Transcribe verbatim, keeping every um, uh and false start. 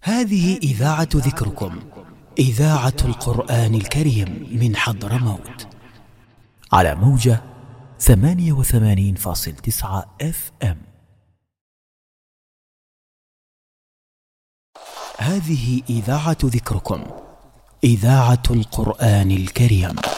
هذه إذاعة ذكركم، إذاعة القرآن الكريم من حضرموت، على موجة ثمانية وثمانين فاصل تسعة اف ام. هذه إذاعة ذكركم، إذاعة القرآن الكريم.